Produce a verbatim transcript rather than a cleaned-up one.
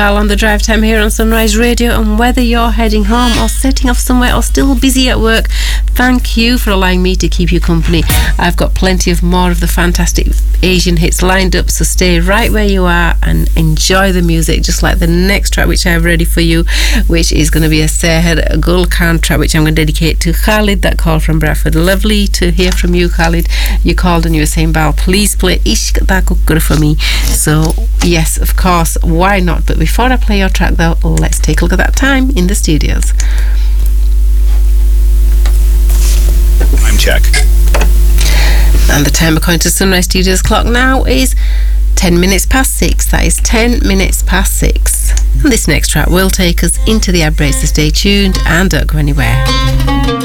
On the drive time here on Sunrise Radio, and whether you're heading home or setting off somewhere or still busy at work, thank you for allowing me to keep you company. I've got plenty of more of the fantastic Asian hits lined up, so stay right where you are and enjoy the music, just like the next track which I have ready for you, which is going to be a Seher Gul Khan track, which I'm going to dedicate to Khalid, that called from Bradford. Lovely to hear from you, Khalid. You called and you were saying, Bal, please play Ishq Da Kukkar for me. So yes, of course, why not? But before I play your track though, let's take a look at that time in the studios. Time check. And the time according to Sunrise Studios clock now is ten minutes past six. That is ten minutes past six. And this next track will take us into the ad break, so stay tuned and don't go anywhere.